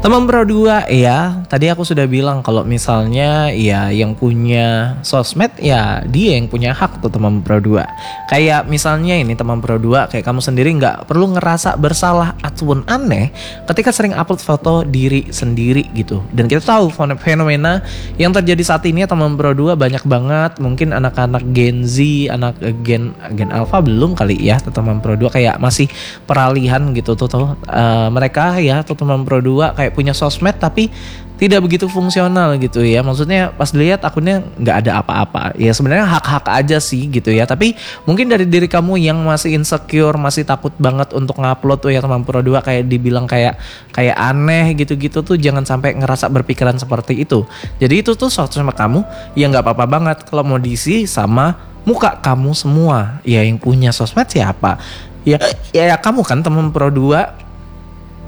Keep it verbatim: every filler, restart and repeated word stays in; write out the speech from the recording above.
Teman Pro dua ya, tadi aku sudah bilang kalau misalnya ya yang punya sosmed ya dia yang punya hak tuh teman Pro dua. Kayak misalnya ini teman Pro dua, kayak kamu sendiri nggak perlu ngerasa bersalah ataupun aneh ketika sering upload foto diri sendiri gitu. Dan kita tahu fenomena yang terjadi saat ini ya teman Pro dua banyak banget, mungkin anak-anak Gen Z, anak Gen Gen Alpha belum kali ya teman Pro dua, kayak masih peralihan gitu tuh tuh uh, mereka ya tuh teman Pro dua kayak punya sosmed tapi tidak begitu fungsional gitu ya. Maksudnya pas dilihat akunnya nggak ada apa-apa. Ya sebenarnya hak-hak aja sih gitu ya. Tapi mungkin dari diri kamu yang masih insecure, masih takut banget untuk ngupload tuh ya teman Pro dua, kayak dibilang kayak kayak aneh gitu-gitu tuh, jangan sampai ngerasa berpikiran seperti itu. Jadi itu tuh sosmed kamu ya nggak apa-apa banget kalau mau diisi sama muka kamu semua. Ya yang punya sosmed siapa? Ya ya, ya kamu kan teman Pro dua.